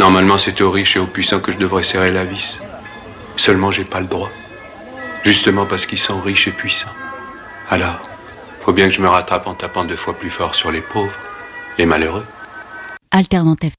Normalement, c'est aux riches et aux puissants que je devrais serrer la vis. Seulement, j'ai pas le droit. Justement parce qu'ils sont riches et puissants. Alors, faut bien que je me rattrape en tapant 2 fois plus fort sur les pauvres, les malheureux. Alternative